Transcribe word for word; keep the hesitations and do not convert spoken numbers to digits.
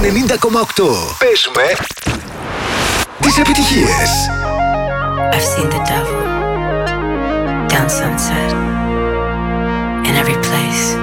ενενήντα κόμμα οκτώ. Παίζουμε τις επιτυχίες. I've seen the devil down sunset in every place.